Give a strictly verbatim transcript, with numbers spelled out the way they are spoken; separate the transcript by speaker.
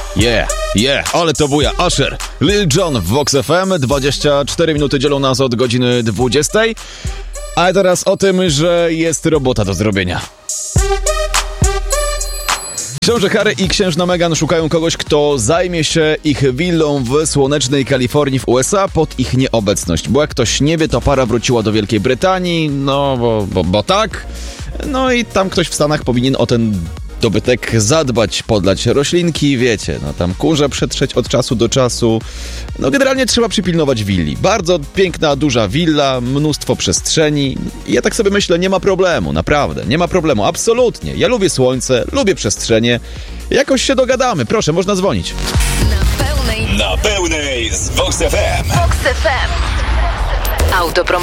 Speaker 1: Yeah, yeah, ale to buja. Usher, Lil Jon w Vox F M. dwadzieścia cztery minuty dzielą nas od godziny dwudziestej. A teraz o tym, że jest robota do zrobienia. Książę Harry i księżna Meghan szukają kogoś, kto zajmie się ich willą w słonecznej Kalifornii w U S A pod ich nieobecność. Bo jak ktoś nie wie, to para wróciła do Wielkiej Brytanii, no bo, bo, bo tak. No i tam ktoś w Stanach powinien o ten dobytek zadbać, podlać roślinki, wiecie, no tam kurze przetrzeć od czasu do czasu. No generalnie trzeba przypilnować willi. Bardzo piękna, duża willa, mnóstwo przestrzeni. I ja tak sobie myślę, nie ma problemu, naprawdę, nie ma problemu, absolutnie. Ja lubię słońce, lubię przestrzenie. Jakoś się dogadamy, proszę, można dzwonić.
Speaker 2: Na pełnej, na pełnej z Vox F M.
Speaker 3: Vox F M. Autoprom